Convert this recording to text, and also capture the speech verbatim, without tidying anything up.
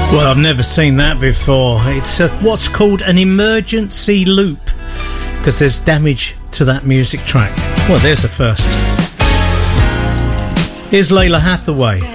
Well, I've never seen that before. It's a, what's called an emergency loop, because there's damage to that music track. Well, there's the first. Here's Layla Hathaway.